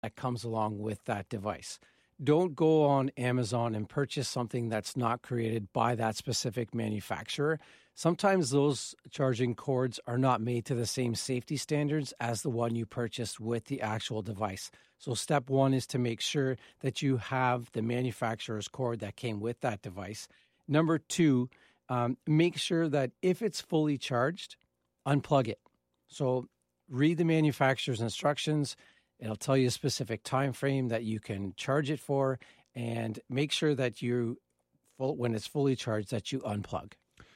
that comes along with that device. Don't go on Amazon and purchase something that's not created by that specific manufacturer. Sometimes those charging cords are not made to the same safety standards as the one you purchased with the actual device. So step one is to make sure that you have the manufacturer's cord that came with that device. Number two, make sure that if it's fully charged, unplug it. So read the manufacturer's instructions. It'll tell you a specific time frame that you can charge it for, and make sure that when it's fully charged, that you unplug.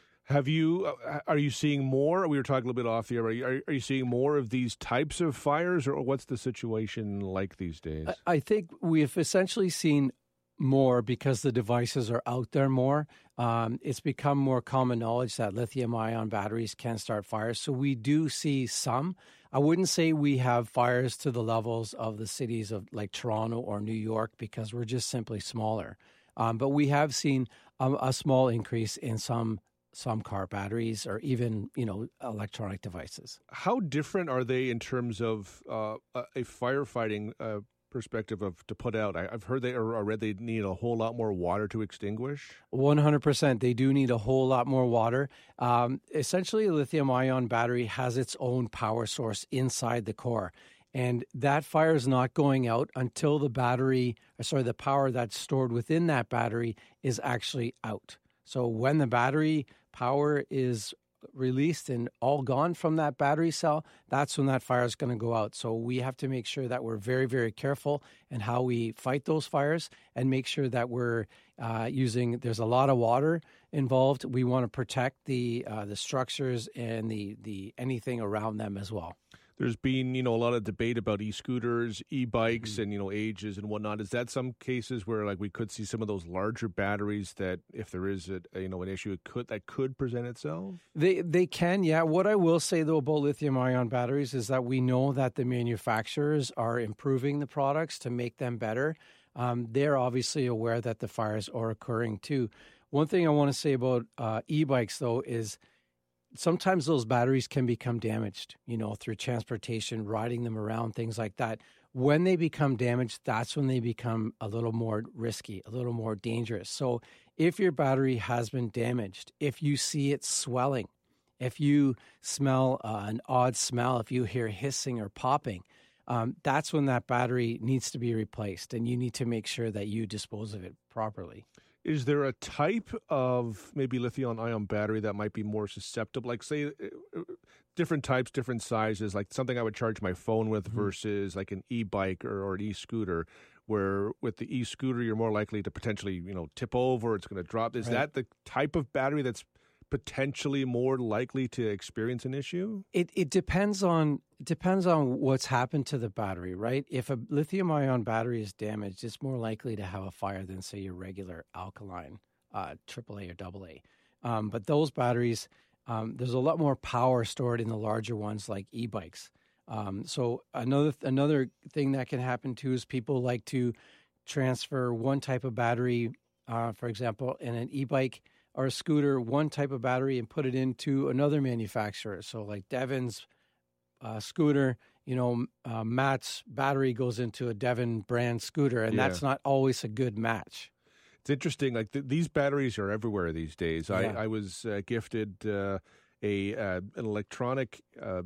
Are you seeing more? We were talking a little bit off the air. Are you seeing more of these types of fires, or what's the situation like these days? I think we've essentially seen more because the devices are out there more. It's become more common knowledge that lithium-ion batteries can start fires. So we do see some. I wouldn't say we have fires to the levels of the cities of like Toronto or New York because we're just simply smaller. But we have seen a small increase in some car batteries or even, electronic devices. How different are they in terms of a firefighting perspective to put out? I've heard or read they need a whole lot more water to extinguish. 100%. They do need a whole lot more water. Essentially, a lithium-ion battery has its own power source inside the core. And that fire is not going out until the power that's stored within that battery is actually out. So when the battery power is released and all gone from that battery cell, that's when that fire is going to go out. So we have to make sure that we're very, very careful in how we fight those fires and make sure that we're there's a lot of water involved. We want to protect the structures and the anything around them as well. There's been, a lot of debate about e-scooters, e-bikes, and, ages and whatnot. Is that some cases where, we could see some of those larger batteries that, if there is, an issue, that could present itself? They can, yeah. What I will say, though, about lithium-ion batteries is that we know that the manufacturers are improving the products to make them better. They're obviously aware that the fires are occurring, too. One thing I want to say about e-bikes, though, is sometimes those batteries can become damaged, through transportation, riding them around, things like that. When they become damaged, that's when they become a little more risky, a little more dangerous. So if your battery has been damaged, if you see it swelling, if you smell an odd smell, if you hear hissing or popping, that's when that battery needs to be replaced, and you need to make sure that you dispose of it properly. Is there a type of maybe lithium-ion battery that might be more susceptible? Like, say, different types, different sizes, like something I would charge my phone with versus like an e-bike or an e-scooter, where with the e-scooter, you're more likely to potentially, tip over, it's going to drop. Is that the type of battery that's potentially more likely to experience an issue? It depends on what's happened to the battery, right? If a lithium-ion battery is damaged, it's more likely to have a fire than, say, your regular alkaline AAA or AA. But those batteries, there's a lot more power stored in the larger ones like e-bikes. So another thing that can happen too is people like to transfer one type of battery, for example, in an e-bike or a scooter, one type of battery, and put it into another manufacturer. So like Devon's scooter, Matt's battery goes into a Devon brand scooter, and that's not always a good match. It's interesting. Like these batteries are everywhere these days. Yeah. I was gifted an electronic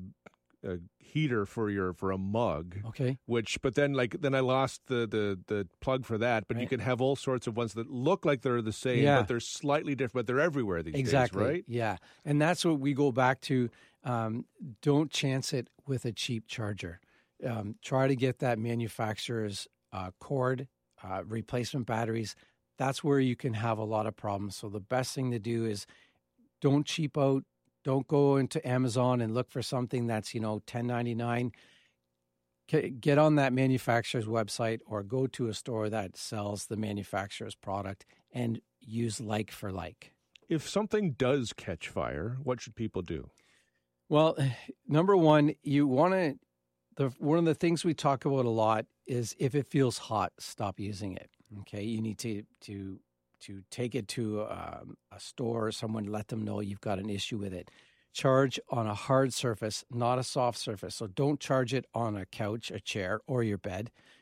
heater for a mug. Okay. But then I lost the plug for that. But you can have all sorts of ones that look like they're the same, but they're slightly different. But they're everywhere these days, right? Yeah, and that's what we go back to. Don't chance it with a cheap charger. Try to get that manufacturer's cord, replacement batteries. That's where you can have a lot of problems. So the best thing to do is don't cheap out. Don't go into Amazon and look for something that's, $10.99. Get on that manufacturer's website or go to a store that sells the manufacturer's product and use like for like. If something does catch fire, what should people do? Well, number one, one of the things we talk about a lot is if it feels hot, stop using it. Okay, you need to take it to a store or someone, let them know you've got an issue with it. Charge on a hard surface, not a soft surface. So don't charge it on a couch, a chair, or your bed.